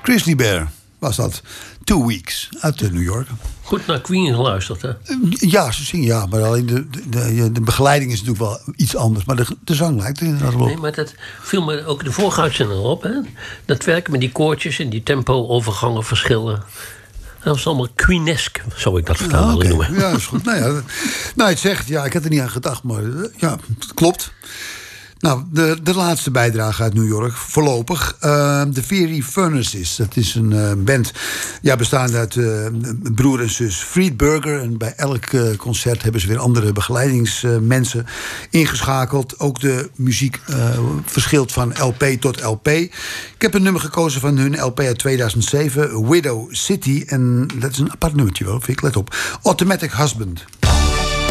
Grizzly Bear was dat. 2 Weeks uit New York. Goed naar Queen geluisterd, hè? Ja, ze zingen ja. Maar alleen de begeleiding is natuurlijk wel iets anders. Maar de zang lijkt er inderdaad wel op. Nee, maar dat viel me ook de vorige uitzending op, hè? Dat werken met die koortjes en die tempo-overgangen verschillen. Dat was allemaal Queenesk, zou ik dat vertalen willen noemen. Ja, dat is goed. Nou, het zegt, ja, ik had er niet aan gedacht, maar ja, het klopt. Nou, de laatste bijdrage uit New York, voorlopig. De Fiery Furnaces, dat is een band bestaande uit broer en zus Friedberger. En bij elk concert hebben ze weer andere begeleidingsmensen ingeschakeld. Ook de muziek verschilt van LP tot LP. Ik heb een nummer gekozen van hun LP uit 2007, Widow City. En dat is een apart nummertje wel, vind ik, let op. Automatic Husband.